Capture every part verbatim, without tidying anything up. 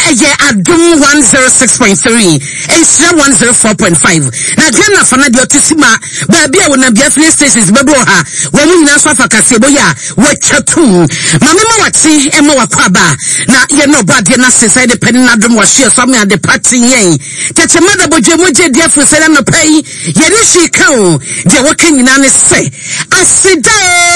eye Adom one oh six point three Esra one oh four point five na Ghana fana de otisima ba bia wona bia filling stations bebo ha wo mu nyina so afa kasebo ya wo chatum mama ma wati e ma wakwaba na ye no bad ye na sesa de pen na Adom wa share so me ade party yen tete mada bodwe moje dia fo sele no pai ye ni shi kan je wo kan nyina ne se asida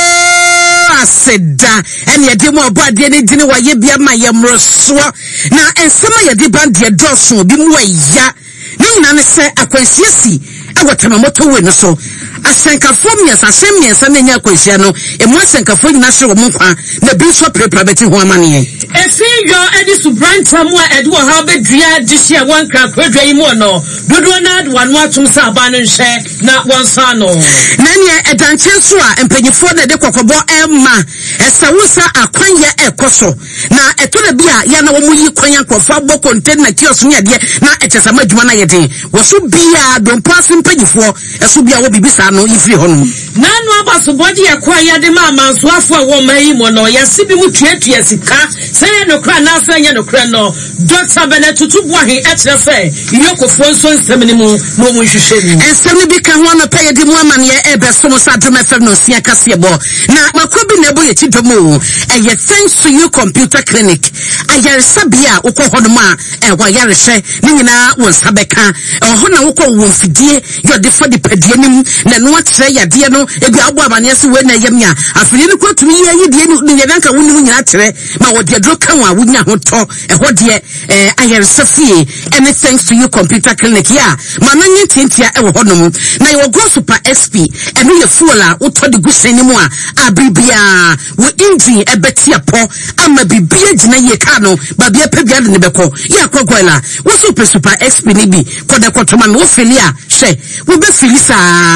asida ene ye de mo bad ye ne dine wa ye bia ma ye mroso na ensema ye de band ye doso bi mu ya ni nyina ne se akwansiesi e wotama moto we no so asenkafo miasa asem miasa na nya akwansia no e mo asenkafo nyina hye wo nkwa na bi so prepare beti ho amane efi yo edi su brancha mu a edi wo ha bedua dihye won kra kwadwa yi mu no dodo na wanu atum sa aba no nhye na won sa no na nya edanche so a empanyifo na de kokobo emma esawusa akwanya ekoso na etona bia ya na wo mu yi kwanya kofa bo container kiosk nya de na echesa madwuma na yede wo so bia dompo asempanyifo eso bia wo bibisa no ifri hono na no abaso body yakwa de ma mansoafo a wo mai mo no yasi bi mu tuatua sika say no kra na say no kra no Doctor Benetutu Boahi etre fe yokofo nso nsem ni mu no mu hwehwe ni ensem bi ka ho no pay de mu amane e be so so Adom F M no sia kase bo na makobi na ebo ye tidomo e ye thanks to you computer clinic ayaresa bia ukọ hono ma e wa yarehwe ni nyina won sabeka ho na ukọ won fidie yo de for de padie nim na no atre yade no e bia abo amane se we na yemia afiri ni kwatumi ye yide ni ye danka woni nyina atre ma wo de dro kan wa wonya ho to e ho de eh ayaresa fie and thanks to you computer clinic ya ma na nyentintia e wo hono na ye go super X P e no ye fuola uto de guseni mu a abribia wo engine e betia po ama bibia gina ye ka no ba bia pebia de ne beko ye akogoela wo super super X P ni bi koda kotoma no filia hwe wo be filisa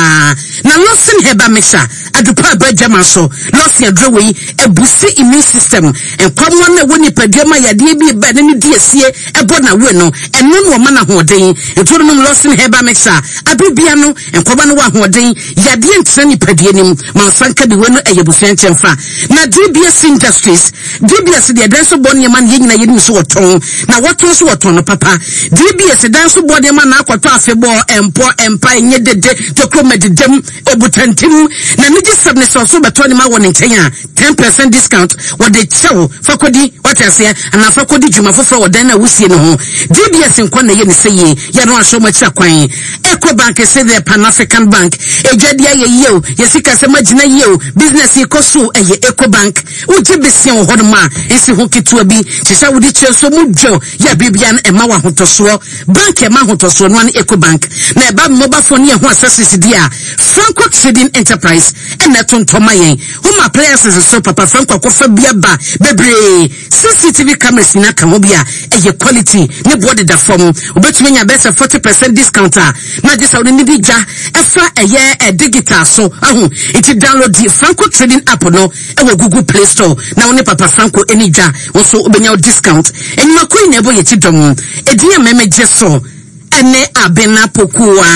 na losin heba mesha adupa ba jama so losin adrowe ebusi immune system en kwamwa na woni padua yade bi ba ne di asie ebo na we no eno no ma na hoden eto no losin heba mesha abribia no en kwaba no wa hoden yade ntra ni padua nim ma sanka de we no eyebusu enchemfa na D B S Industries D B S de adanso bo ne man ye nyina ye nim so woton na woton so woton no papa D B S danso bo de man na akwato afebo empo empa nye dede tokromedem obutantim na miji sabne so so beto ne ma won nkenya ten percent discount what they show fakodi what I say and fakodi juma foforo wodan na wusie no ho D B S nkwa na ye ne seye ya no aso ma kira kwan Eco Bank say the Pan African Bank ejwadia ye yeo ye sika se magina yeo business ikoso eye Eco Bank uji besia ho hodoma esi ho ketua bi chisa wudi cheso mudjo ya bibian e ma wa hotoso bank e ma hotoso no an Eco Bank na eba mobile phone ye ho access dia Franco Trading Enterprise e na tontoma yen home appliances so papa Franco akofa bia ba bebre C C T V cameras na ka ho bia eye quality ne body da form obetumi nya best forty percent discount na just awde ni bi ja efa eye e digital so ahu it download the Franco Trading app no e wo Google Play Store na woni papa Franco eni ja wo so obenya discount eni makoi na ebo ye tidom ediya meme jeso ene abena pokua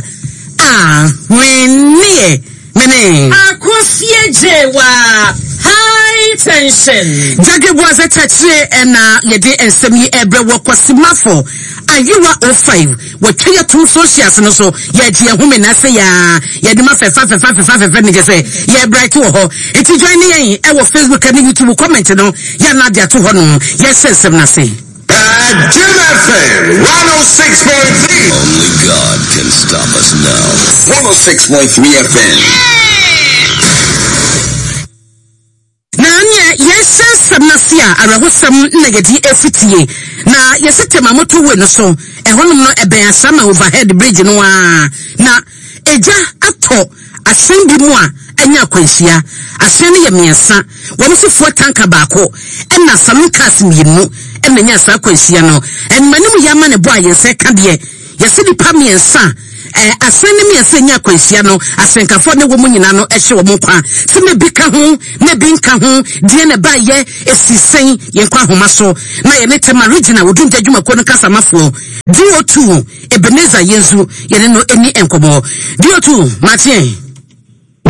ah wenie mene akosie jewa high tension jage boaze tachire ena yede ensem yi ebre wokosimafo ayiwa oh five watwe two socials no so ye je home na se ya ye de ma fe fa fe fa fe fa fe ne je se ye bright wo ho iti join ne yen e wo Facebook and YouTube comment no ya na dia to ho no ye sensem na se Jim F M one oh six point three. Only God can stop us now. one oh six point three F M. Nanya yesensem na se a arahosam na yedi efitie na yesetema moto we no so ehonum no eben asama overhead bridge no a na eja ato asen bi mu a anya kwansia asen ye miensa wo mo sefo tanka baako ena sam cars mienu ena nya sa kwansia no enmanim ya ma ne bo a yense ka de yesi di pa miensa eh asene mi asenya kwansia no asenkafo ne wo mu nyina no ehye wo mu kwa se me bi ka ho ne bi nka ho die ne ba ye esisen ye kwa homa so na ye ne tema regional wodun djuma ko no kasa mafo D O two Ebenezer Yezu ye ne no eni enkomo D O two Martin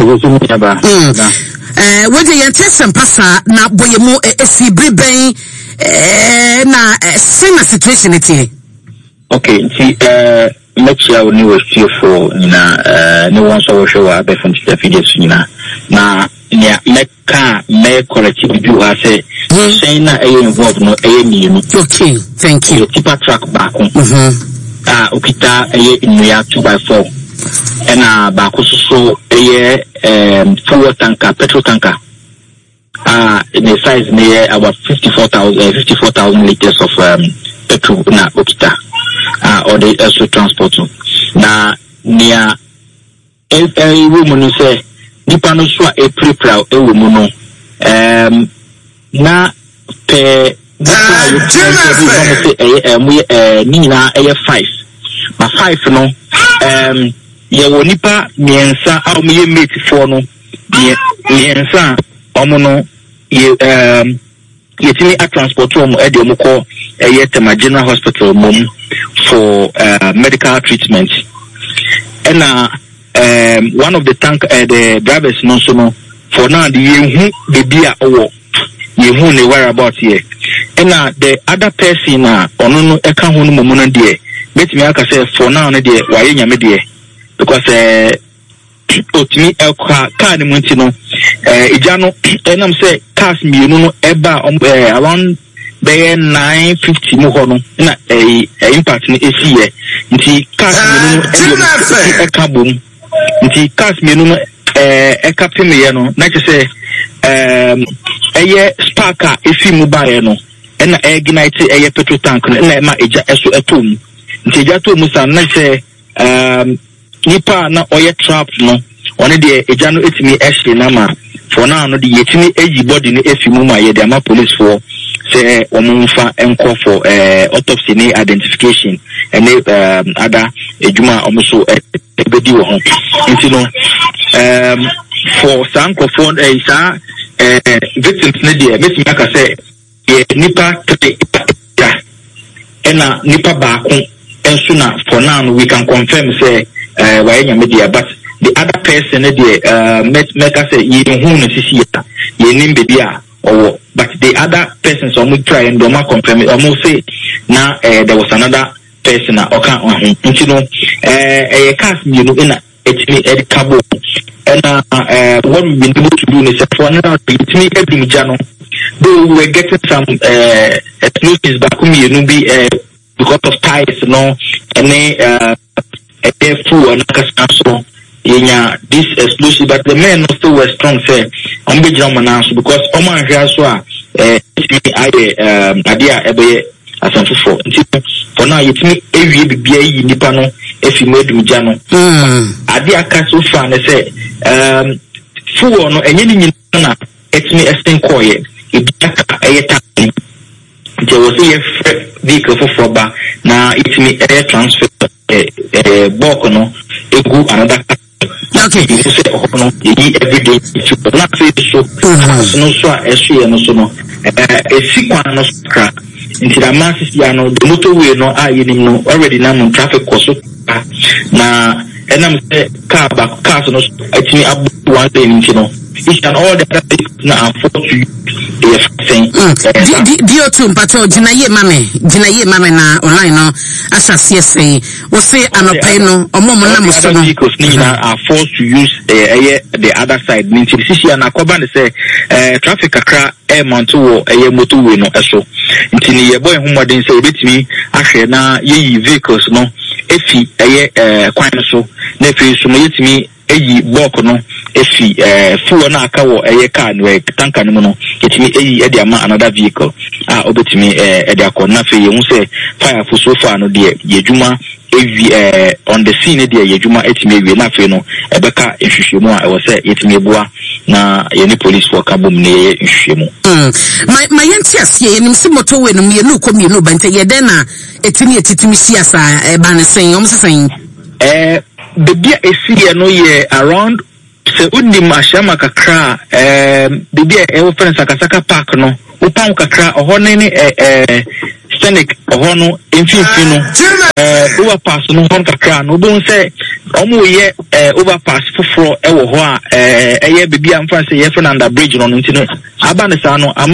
eh wode ye tesem pasa na boyemu esi briben eh na same situation it. Okay, see uh much ya ni was fearful na uh no one so show up from the videos na na nya meka me corrective do I say saying na e involved no e mi no. Okay, thank you. Tipa track back. Mhm. Ah okita e nnua two by four. Ena ba ko so e um fuel tanker, petrol tanker. Ah the size near about fifty-four thousand fifty-four thousand liters of um petrol na okita. Ah or the extra transport. Na near every woman say nipa no so a prepare e wo mu no um na pe nina eh five ma five no um ye wo nipa miensa a o me mate for no miensa omo no ye um yetini a transport omo e de omo ko eh Tema General Hospital mom for uh, medical treatment. And uh, um one of the tank uh, the drivers no so no for now the yehu baby a owo yehu ne worry about here. And uh, the other person uh ono no e ka ho no momo no de betimi aka say for now no de waye nyame de because uh otimi e ka car ni munti no eh ija no enam say cars mienu no eba around be nine fifty mu ho no na eh impact ni esi ye nti cars mienu no e ka bom nti cars mienu no eh e ka pem ye no na say um eye sparker esi mu ba ye no na e ignite eye petrol tank no na ma eja eso etom nti eja to mu sa na say um nipa na oye trap no one de eja no etimi ehye na ma for now no de yetimi eyi body no efimu ma ye de ama police for say omumfa enko for eh autopsy ni identification and um other ejuma omuso ebedi wo ho nti no um for sanko for eh sa eh victims ne de metimi aka say ye nipa three ena nipa ba ko enso na for now we can confirm say uh why nya media but the other person there uh met make us say you hu no sisi ya ye nim be dia or but the other persons on we try and do ma confirm almost say now uh, there was another person na oka on you know eh eh cast me no na etimi ed cabo and uh, uh what we been able to do is for now etimi ebi jano though we were getting some uh explosives back me no be uh because of ties no any uh a fool and so yeah this explosive but the men also were strong say on be German because Oman here so eh I um adia ebe asanfo for for now yetimi ewie bibia yi nipa no efi medum gya no adia ka so fa na say um fool no enye ni nyina na etimi esten koye ebia ka eyeta there was a vehicle for foba na itimi air transfer eh eh boko no egu another okay you say oh no every day to not say so no so esu no so no eh esikwa no kra into the masses ya no the motorway no ah you know already now on traffic course na enam say car back cars no itimi abu one day you know each and all the other now afford to yes saying dio to mpato jinaye mame jinaye mame na online no asa C S A we say anopai no omomo na muso no because ni na are forced to use eh the other side mean to see na koba ne say eh traffic akra e monto wo eh motorway no eso ntini ye boy humodin say obetimi ahwe na ye vehicles no efi eh eh kwan so na efi so mo yetimi eyi block no efi eh fuel na aka wo eye car no tanker no no etimi eyi e de ama another vehicle ah obetimi eh e de akọ na fe ye hu say fire for so far no de yedwuma evi eh on the scene de yedwuma etimi ewi na fe no ebeka ehwehwemu a e wo say etimi ebua na ye ni police for kabom na ye ehwehwemu mm my my yenti asie ye nim se motorway no me no ko me no bante ye den na etimi etitimi siasa e ba ne sen om sesen eh the beer is no year around se undi mashama kakra um the beer e wo friends akasaka park no upan kakra oho ne ne eh scenic oho no emfimfi no eh overpass no hon kakra no bon say omo ye overpass foforo e wo ho a eh eye bibia mfa say ye friend under bridge no ntino aba ne sa no ama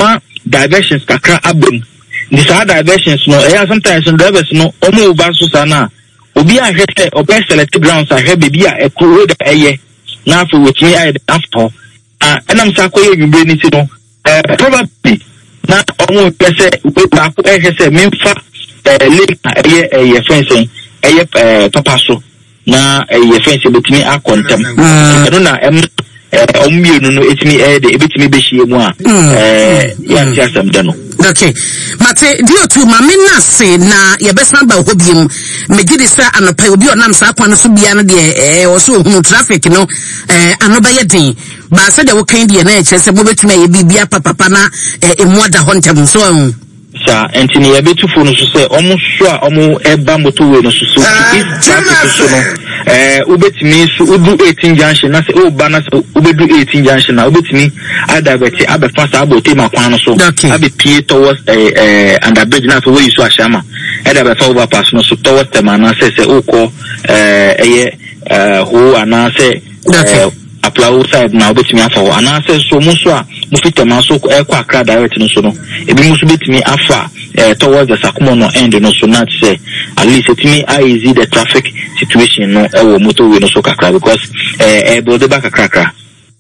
diversions kakra abem the saa diversions no eh sometimes the drivers no omo ba so sana obi a hwete obi select grounds a hwe be a ekuro da eye na afọ wetimi aye afọ ah enam sa koye dwumbe ni ti no eh probably na omo pese we ba ko ehwe se memfa eh link eye eye fencing eye eh papa so na eye fencing betimi akontem eno na em eh omienu no etimi eh de ebetimi be hie mu a eh ya ti asem de no. Okay. Mate dio tu mame na se na ye besan ba hobiem megidi sa anopa obi onam sa kwan so bia no de eh o so hu traffic no eh anoba ye din ba se de wo kan de na e chese mo betuma ye bibia papa na emu ada hontem so hu sa entini ye betu fo no so se omo so a omo eba motorway no so so traffic so no eh ubetimi so udu eighteen junction na se o ba na se ubedu eighteen junction na ubetimi adabeti abefa sa abote makwan no so abi pie towards eh eh under bridge na so we so ashama edabefa overpass no so towards the man na se se oko eh eye eh ho ana se eh applaud side na obetimi afa ho ana se so mo so a mo fitema so e kwa akra direct no so no ebi mo so betimi afa eh towards the Sakumo no end no so not say at least it me I easy the traffic situation no e wo motorway no so kakra because eh e bo de back kakra.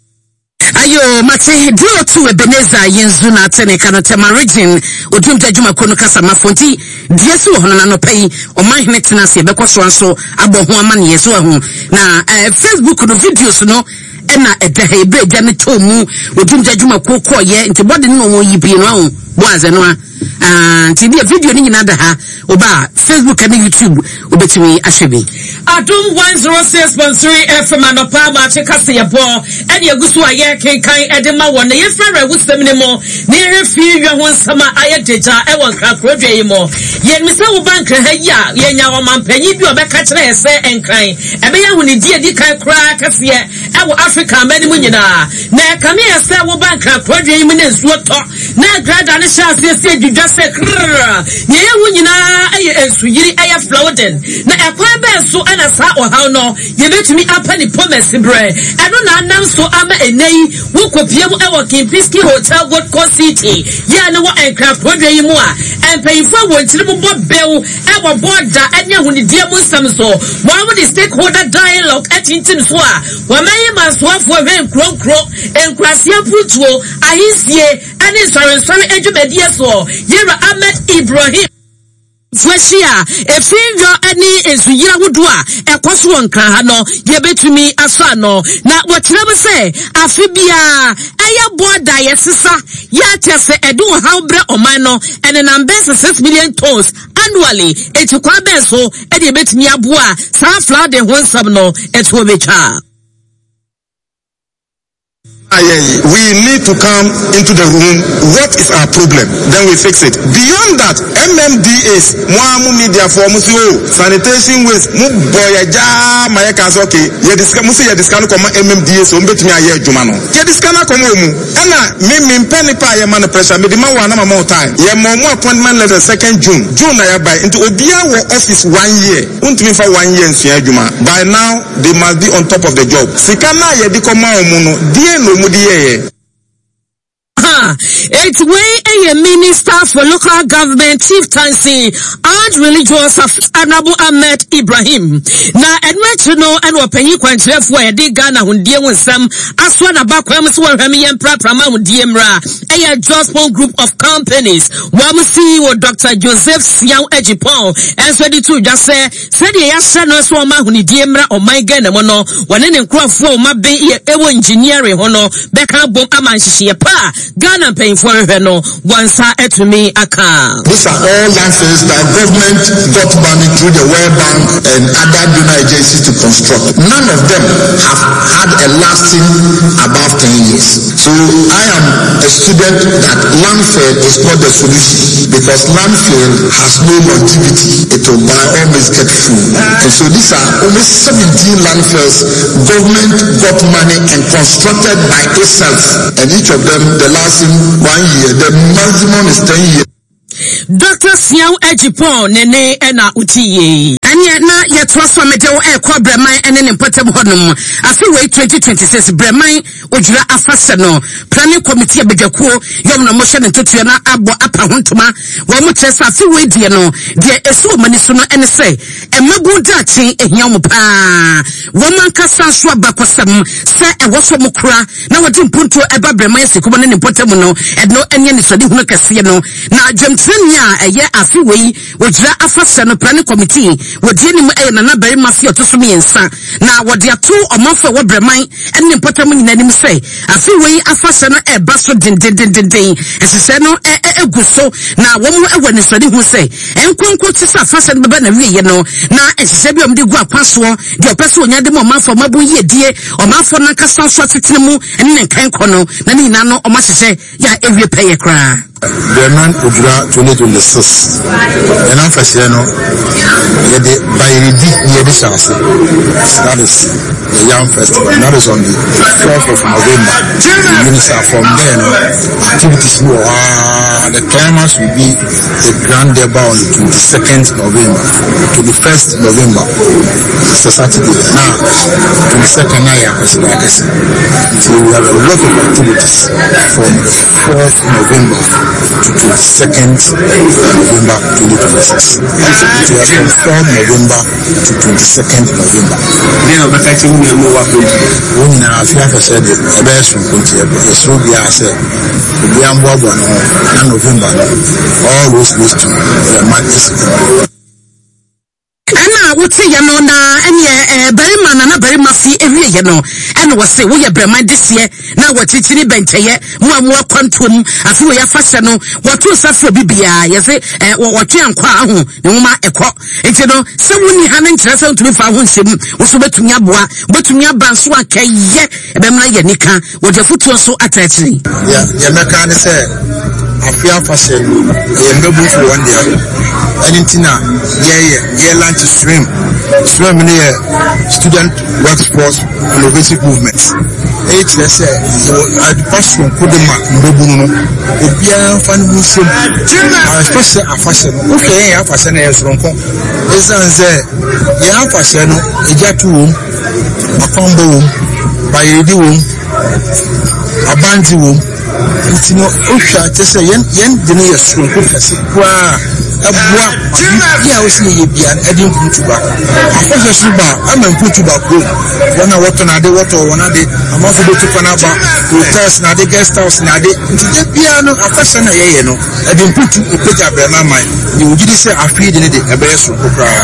Ayo mate dio tu Ebeneza yenzu na tene kana tema region odumta juma kono kasa mafonti diesu hono na no pay o man hene tena se be kwaso anso abo ho amane yeso ahu na eh, Facebook no videos no ena edahe ebe gane tomu odumta juma kokko ye nti body no wo yibi no ahu boaze no ah nti dia video ni nyina da ha oba Facebook and YouTube obetimi ahwebe Adum one oh six point three F M anopa ma chekase yebo e de agusu aye kenkan e de ma won ye frere wusem ne mo ne refi hwe ho nsama aye deja e won kakro dwe yi mo ye mi se wo bank ha ya ye nya wo mampanyi bi obeka kire ese enkan e be ya hu ne die di kan kra kase e wo Africa mani mu nyina na kame ese wo bank kakro dwe yi mo ne nsuo to na grada ne sha se se dwudwa se krrr ye ye hu nyina aye ensu yiri aye flooding na e kwa be so na sa o how no ye betumi apa ni promise bre eno na anam so ama enei wo kopie mu e wo Kimpiski Hotel Gold Coast City ya ne wo aircraft rodwe yi mu a empayifo wo ntiri mu bo bew e wo border enya hunidie mu nsam so wo am the stakeholder dialogue atintim so a wo mayi mansoafo we nkronkro enkrasia putuo ahisie ani sorry sorry edwumedie so Yera Ahmed Ibrahim Fweshia efinyo ani ezuyira wudua ekoso wonka ha no ye betumi asa no na wotirem se afibia eye border yesisa ya tese edu ha bre oman no ene number six million tons annually etikwa benso e de betumi aboa sa flood de honsam no eto betwa. We need to come into the room. What is our problem? Then we fix it. Beyond that, M M D As, Muamu Media for Musio, sanitation waste, Muboyaja, Mayaka, okay, Yediska Musi, Yediskano, M M D As, Umbet Mia Jumano. Yediskana Komu, Anna, Mim Penny Paya Man pressure, Medima one more time. Yamomo appointment letter second June. June I buy into Obia office one year. Untimi for one year in Siajuma. By now, they must be on top of the job. Sikana Yedikoma Omuno, dear no. It's way a minister for local government chieftaincy and religious of Honorable Ahmed Ibrahim. Na admit no and wapenyi kwanchire for a dig Ghana hundie wonsam aswana bakwam so hwemi yempra prama hundie mra a Jospon group of companies wamusi wo Doctor Joseph Sian Ejipon and so the two just say said ye yasha no so ma hundie mra o my Ghana mo no wane ne nkrofo ma ben ewo engineering ho no beka bom amanhihie pa Ghana paying for no once I to me account. These are all landfills that government got money through the World Bank and other donor agencies to construct. None of them have had a lasting above ten years. So I am a student that landfill is not the solution because landfill has no longevity. It will by always get full. And so these are only seventeen landfills government got money and constructed by itself. And each of them, the last one year, the maximum is ten years. Doctor Doctor Siao Ejipon nene ena utiye. Anya na yetwa so mede wo e kwa Breman ene ne mpatam honum. Afi we twenty twenty-six Breman ojira afase no. Planning committee abedjakuo yom na motion ntotua na abo apa hontoma. Wo mo kyesa afi we die no. De esu mani so no ene se emagu dachi ehia mo pa. Wo man kasa so abakosam se e wo so mo kura na wo dimpunto eba Breman sikubo ne mpatam no. Edno enye ni sodi hunu kase no. Na dwemtrenia eye afi we ojira afase no planning committee wodi ni mu e na na bari mafia to so miensa na wodi ato omafo wo Breman ene mpatam nyina nim se afi we afase no e baso din din din din din esese no e eguso na wo mu e woni sodi hu se enkonko ti sa afase no beba na wiye no na esese bi omde gu akwaso de opeso onyade mo omafo mabu yedie omafo na kasa so tetene mu ene nkan kono na ni na no omahye ya ewie peye kra Breman ojura twenty twenty-six and afase no ye de bayiridi ye de chance that is the Yam Festival and that is on the fourth of November. Minister from there no activities no ah the climax will be the grand deba on the twenty-second November, twenty-first November, it's a Saturday. Now twenty-second na ya kwesi na kwesi, so we have a lot of activities from the fourth November to twenty-second November twenty twenty-six. So we have from fourth November to twenty-second November. Then I'm back to you more work. When I feel I said the best from country, the so be I said the Yambo no November all those goes to the month. Ana wote ye no na ene bari mana na bari mafi ewie ye no ene wo se wo ye Breman desie na wo chichini bencheye mu amwa kwantom afi wo ya fashe no wo to safo bibia ye se wo twe ankwa aho ne homa ekọ enti no se woni ha na nkyere se ntumi fa ho nsem wo so betumi aboa betumi abanso akaye ebemra ye nika wo de futuo so atachiri ya ya meka ne se afia fashe no ye mbebu for one day anytina ye ye lunch stream stream ne ye student workforce innovative movement h s a passion kodema mbebu no obia fa no nsem especially afashe no okay ya afashe na ye soronko ezanze ye afashe no ejatu wo akombo wo bayedi wo abanti wo itino ohwa tese yen yen de ne ye soronko kase kwa abua ya osi ye bia edin kuntuba afashe suba ama kuntuba ko wana woto na de woto wana de amafo do tupa na ba hotels na de guest house na de ntije bia no afashe na ye ye no edin kuntu epeja Breman man ni ojidi se afri de ne de ebe so kokra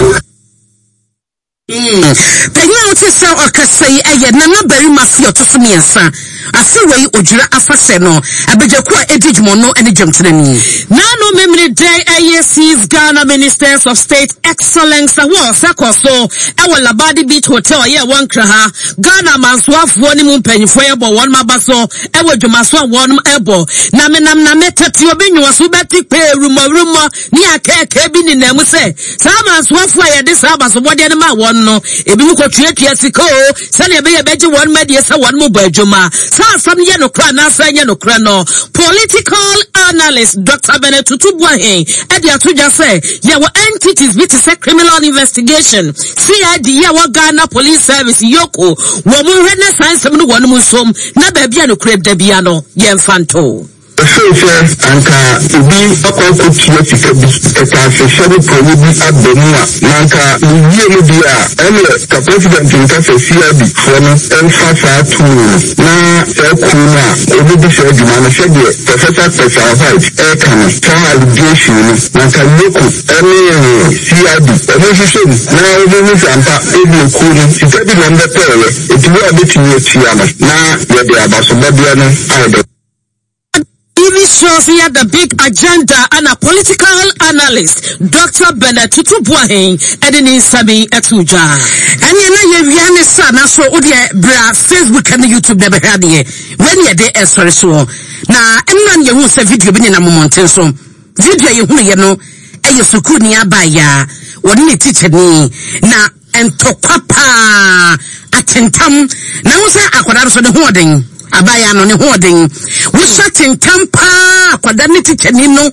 Mm. Penya wote se okasai eye na na bari mafia to so miensa afi wei ojira afase no abegyaku a edijmo no ene dwemtenani na no memre day ayes Ghana Ministers of State Excellence Award sakoso ewo Labadi Beach Hotel ye wankra ha Ghana mansoafo ni mu mpanyifo ye bo won mabaso ewo dwumaso won ebo na menam na metati obenwa so beti pe rumo rumo ni akeke bi ni namu se sa mansoafo ye de sa baso bode ne ma won no ebi mu kotwetwe sika o se na ebe ye beje won medie se won mu badwuma sa asam ye no kra na sa ye no kra no political analyst Doctor Benetutu Buahen edi atuja say ye were entities bit is a criminal investigation C I D ye were Ghana Police Service yoko wo mu hwe na science mu no mu som na ba bia no kra da bia no ye mfanto First, anka ubi akoko tiya tika bi eka se shabu promobi abemua nanka uye mu dia ene ka president nka se C I D fono enfa sa tu na ekuma obi bi se adwuma na hwede professor Pesa White e kan tan allegation nanka yoko ene C I D ene hwehwe na obi ni sampa ebi ku ni sika bi na mbepele etuwa abetini etia na ye de abasobabia no aide T V shows here the big agenda and a political analyst Doctor Benetutu Buahen Edini Sabi Etuja. And you know you viane sa na so odi bra Facebook and YouTube never had ye when you dey sorry so na emman ye hu se video bi ni na momonten so video ye hu ye no e ye sukuu ni abaya woni ne teacher ni na entokwa pa atentam na hu se akwada so de hu oden abaya no ne hoden wo shatin tampa kwada ne teacher ni no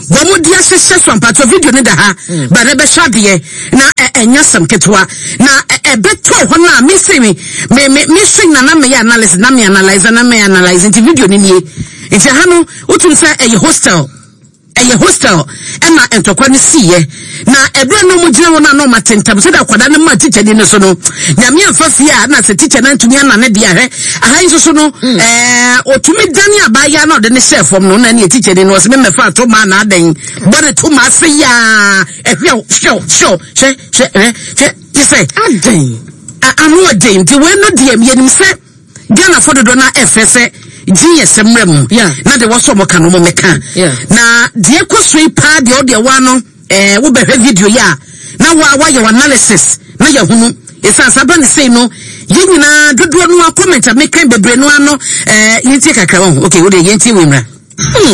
Womu dia sese so ampato video ne da ha ba ne be hwade na enya sam ketwa na e beto ho na me se me me me swing na na me analysis na me analyze na me analyze into video ni nie nti ha no utum say e hostel e hostel e na entokwa ne siye na ebe no mu gina wona no matentam se da kwada ne ma teacher ni so no nyame afafie a na se teacher na ntumi ana ne dia hwe aha nso so no eh otumi dani abaya na de ne chef from no na ne teacher ni no se me mefa to ma na adan bone to ma se ya ehwe show show she she she you say adan anu adan ti we no dia me nim se Ghana for the na efese Jiye semrem na de woso mo kanu mo meka na de ekosui pa de o de wa no eh wo behwe video ya na wa wa your analysis na ya hunu esa saba ne sei no ye nyina dodo no comment make bebre no ano eh yenti kakra ho okay wo de yenti wemra